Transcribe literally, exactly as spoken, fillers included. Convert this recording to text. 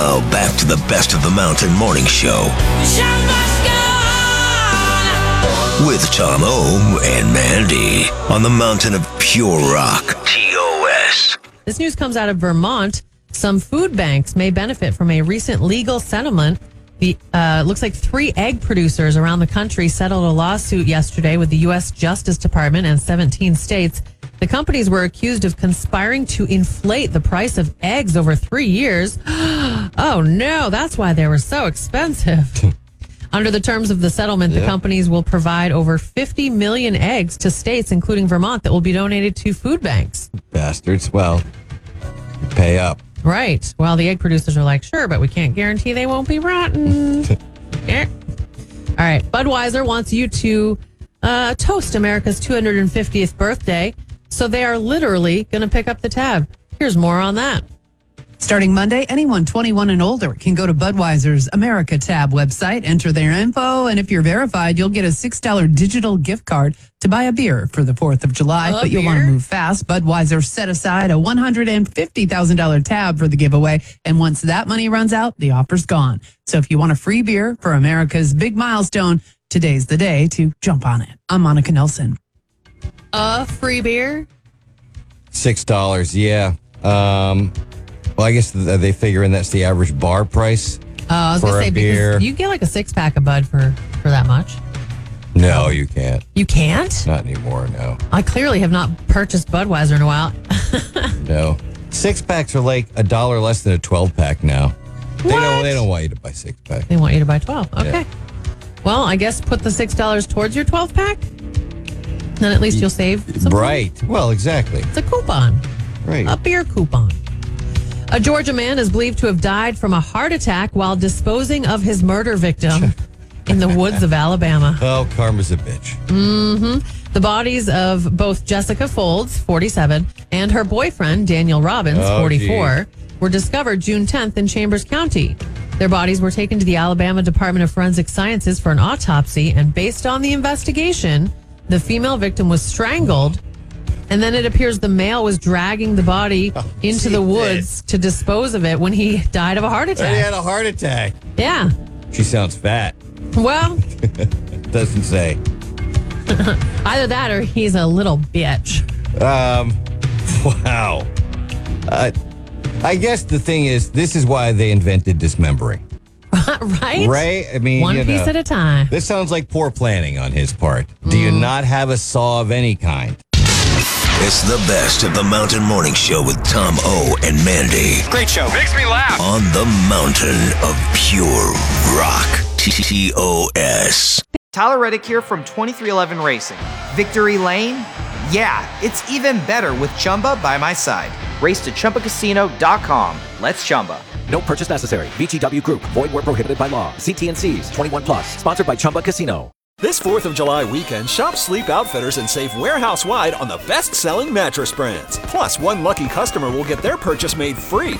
Oh, back to the Best of the Mountain Morning Show. With Tom O and Mandy on the Mountain of Pure Rock. T O S. This news comes out of Vermont. Some food banks may benefit from a recent legal settlement. The uh, looks like three egg producers around the country settled a lawsuit yesterday with the U S Justice Department and seventeen states. The companies were accused of conspiring to inflate the price of eggs over three years. Oh, no, that's why they were so expensive. Under the terms of the settlement, the yeah. companies will provide over fifty million eggs to states, including Vermont, that will be donated to food banks. Bastards. Well, pay up. Right. Well, the egg producers are like, sure, but we can't guarantee they won't be rotten. Yeah. All right. Budweiser wants you to uh, toast America's two hundred fiftieth birthday. So they are literally going to pick up the tab. Here's more on that. Starting Monday, anyone twenty-one and older can go to Budweiser's America tab website, enter their info, and if you're verified, you'll get a six dollars digital gift card to buy a beer for the fourth of July. A but you'll beer? want to move fast. Budweiser set aside a one hundred fifty thousand dollars tab for the giveaway, and once that money runs out, the offer's gone. So if you want a free beer for America's big milestone, today's the day to jump on it. I'm Monica Nelson. A free beer? Six dollars. Yeah. Um, well, I guess th- they figure in that's the average bar price. Uh, I was For going to a say, beer. because you get like a six pack of Bud for, for that much. No, you can't. You can't? Not anymore. No. I clearly have not purchased Budweiser in a while. No. Six packs are like a dollar less than a twelve pack now. They What? don't. They don't want you to buy six pack. They want you to buy twelve. Okay. Yeah. Well, I guess put the six dollars towards your twelve pack. Then at least you'll save some money. Right. Well, exactly. It's a coupon. Right. A beer coupon. A Georgia man is believed to have died from a heart attack while disposing of his murder victim in the woods of Alabama. Oh, karma's a bitch. Mm-hmm. The bodies of both Jessica Folds, forty-seven, and her boyfriend, Daniel Robbins, Oh, forty-four, were discovered June tenth in Chambers County. Their bodies were taken to the Alabama Department of Forensic Sciences for an autopsy, and based on the investigation, the female victim was strangled, and then it appears the male was dragging the body Oh, into the Jesus. woods to dispose of it when he died of a heart He attack. had a heart attack. Yeah. She sounds fat. Well, Doesn't say. either that or he's a little bitch. Um, wow. Uh, I guess the thing is, this is why they invented dismembering. Right? Right? I mean, One you piece know, at a time. This sounds like poor planning on his part. Do you Mm. not have a saw of any kind? It's the Best of the Mountain Morning Show with Tom O and Mandy Great show. Makes me laugh. on the Mountain of Pure Rock. T O S. Tyler Reddick here from twenty-three eleven Racing. Victory Lane? Yeah, it's even better with Chumba by my side. Race to Chumba Casino dot com. Let's Chumba. No purchase necessary. V G W Group. Void where prohibited by law. See T N Cs. twenty-one plus. Sponsored by Chumba Casino. This fourth of July weekend, shop Sleep Outfitters and save warehouse-wide on the best-selling mattress brands. Plus, one lucky customer will get their purchase made free